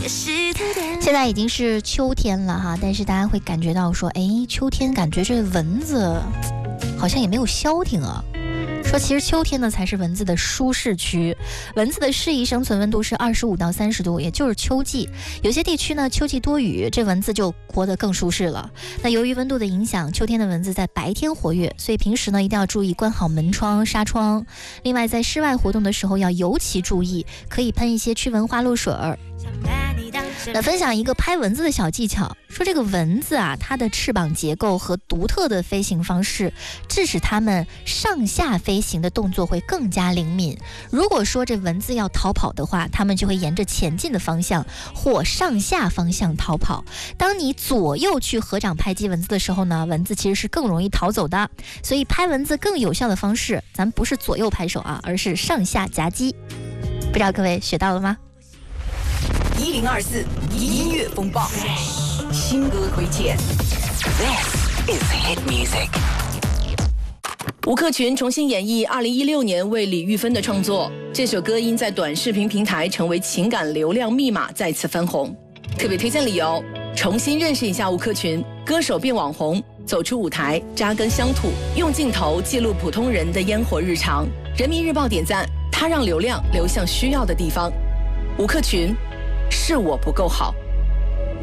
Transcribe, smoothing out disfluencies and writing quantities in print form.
现在已经是秋天了哈，但是大家会感觉到说，秋天感觉这蚊子好像也没有消停啊。说其实秋天呢才是蚊子的舒适区，蚊子的适宜生存温度是25到30度，也就是秋季。有些地区呢秋季多雨，这蚊子就活得更舒适了。那由于温度的影响，秋天的蚊子在白天活跃，所以平时呢一定要注意关好门窗、纱窗。另外在室外活动的时候要尤其注意，可以喷一些驱蚊花露水儿。那分享一个拍蚊子的小技巧，说这个蚊子啊，它的翅膀结构和独特的飞行方式，致使它们上下飞行的动作会更加灵敏。如果说这蚊子要逃跑的话，它们就会沿着前进的方向或上下方向逃跑。当你左右去合掌拍击蚊子的时候呢，蚊子其实是更容易逃走的。所以拍蚊子更有效的方式，咱不是左右拍手啊，而是上下夹击。不知道各位学到了吗 ？1024音乐风暴，新歌推荐。This is hit music。吴克群重新演绎2016年为李玉芬的创作，这首歌因在短视频平台成为情感流量密码，再次翻红。特别推荐理由：重新认识一下吴克群，歌手变网红，走出舞台，扎根乡土，用镜头记录普通人的烟火日常。人民日报点赞，他让流量流向需要的地方。吴克群，是我不够好。